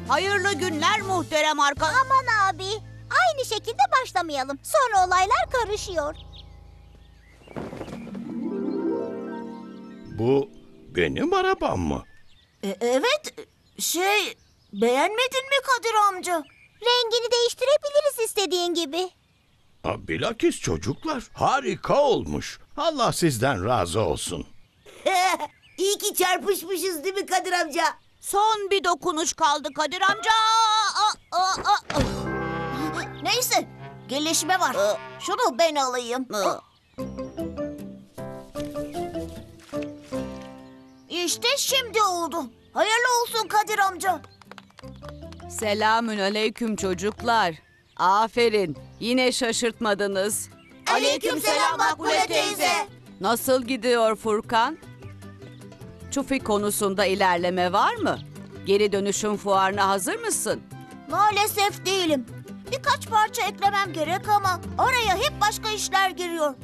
Hayırlı günler muhterem arkadaş. Aman abi, aynı şekilde başlamayalım. Sonra olaylar karışıyor. Bu benim arabam mı? Evet, beğenmedin mi Kadir amca? Rengini değiştirebiliriz istediğin gibi. Bilakis çocuklar, harika olmuş. Allah sizden razı olsun. İyi ki çarpışmışız değil mi Kadir amca? Son bir dokunuş kaldı Kadir amca. Neyse, gelişme var. Şunu ben alayım. İşte şimdi oldu. Hayırlı olsun Kadir amca. Selamünaleyküm çocuklar. Aferin. Yine şaşırtmadınız. Aleykümselam Makbule teyze. Nasıl gidiyor Furkan? Çufi konusunda ilerleme var mı? Geri dönüşüm fuarına hazır mısın? Maalesef değilim. Birkaç parça eklemem gerek ama araya hep başka işler giriyor.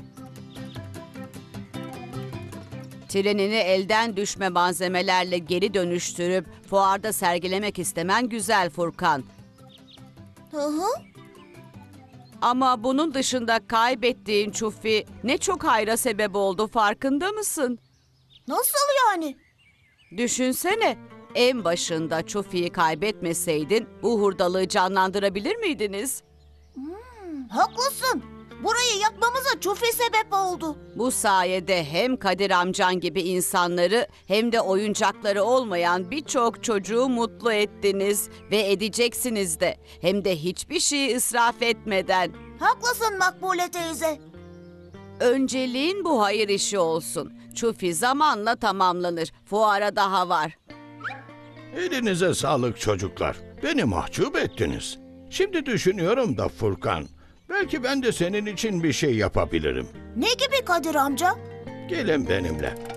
Trenini elden düşme malzemelerle geri dönüştürüp fuarda sergilemek istemen güzel Furkan. Hı hı. Ama bunun dışında kaybettiğin Çufi ne çok hayra sebep oldu, farkında mısın? Nasıl yani? Düşünsene, en başında Çufi'yi kaybetmeseydin bu hurdalığı canlandırabilir miydiniz? Haklısın. Burayı yakmamıza Çufi sebep oldu. Bu sayede hem Kadir amcan gibi insanları hem de oyuncakları olmayan birçok çocuğu mutlu ettiniz ve edeceksiniz de. Hem de hiçbir şeyi israf etmeden. Haklısın Makbule teyze. Önceliğin bu hayır işi olsun. Çufi zamanla tamamlanır. Fuara daha var. Elinize sağlık çocuklar. Beni mahcup ettiniz. Şimdi düşünüyorum da Furkan, belki ben de senin için bir şey yapabilirim. Ne gibi Kadir amca? Gelin benimle.